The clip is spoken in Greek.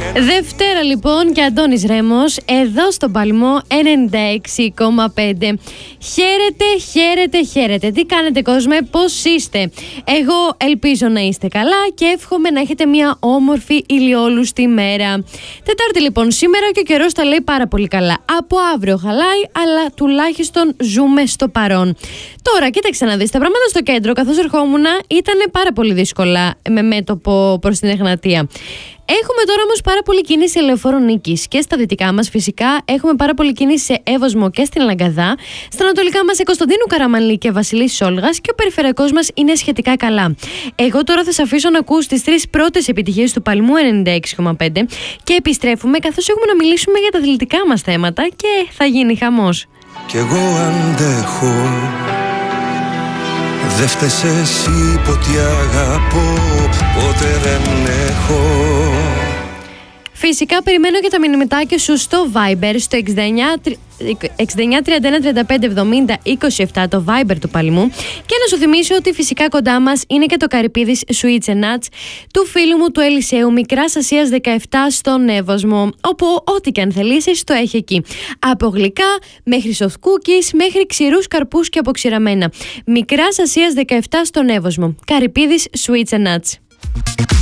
Δευτέρα λοιπόν και Αντώνης Ρέμος εδώ στο Παλμό 96,5. Χαίρετε. Τι κάνετε κόσμε, πώς είστε? Εγώ ελπίζω να είστε καλά και εύχομαι να έχετε μια όμορφη ηλιόλουστη μέρα. Τετάρτη λοιπόν σήμερα και ο καιρός τα λέει πάρα πολύ καλά. Από αύριο χαλάει, αλλά τουλάχιστον ζούμε στο παρόν. Τώρα κοίταξε να δεις, τα πράγματα στο κέντρο καθώς ερχόμουν ήταν πάρα πολύ δύσκολα με μέτωπο προς την Εγνατία. Έχουμε τώρα όμως πάρα πολύ κίνηση ελεοφόρων Νίκης και στα δυτικά μας φυσικά έχουμε πάρα πολύ κίνηση σε Εύωσμο και στην Λαγκαδά. Στα ανατολικά μας σε Κωνσταντίνου Καραμανλή και Βασιλής Σόλγας και ο περιφερειακός μας είναι σχετικά καλά. Εγώ τώρα θα σε αφήσω να ακούς τις τρεις πρώτες επιτυχίες του Παλμού 96,5 και επιστρέφουμε καθώς έχουμε να μιλήσουμε για τα αθλητικά μας θέματα και θα γίνει χαμός. Κι εγώ αντέχω. Δε φταίς εσύ ποτέ αγαπώ, ποτέ δεν έχω. Φυσικά περιμένω και τα μηνυματάκια σου στο Viber στο 69 31 35 70 27 το Viber του Παλμού και να σου θυμίσω ότι φυσικά κοντά μας είναι και το Καρυπίδης Sweets and Nuts του φίλου μου του Ελισέου Μικράς Ασίας 17 στον Εύωσμο, όπου ό,τι και αν θελήσεις το έχει εκεί, από γλυκά μέχρι soft cookies μέχρι ξηρούς καρπούς και αποξηραμένα. Μικράς Ασίας 17 στον Εύωσμο, Καρυπίδης Sweets and Nuts.